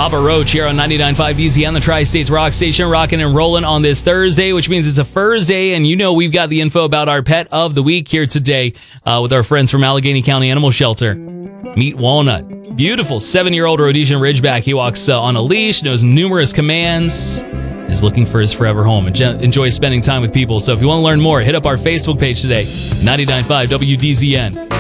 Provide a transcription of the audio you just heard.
Papa Roach here on 99.5 DZN, the Tri-States Rock Station, rocking and rolling on this Thursday, which means it's a Thursday, and you know we've got the info about our pet of the week here today with our friends from Allegheny County Animal Shelter. Meet Walnut. Beautiful 7-year-old Rhodesian Ridgeback. He walks on a leash, knows numerous commands, is looking for his forever home, and enjoys spending time with people. So if you want to learn more, hit up our Facebook page today, 99.5 WDZN.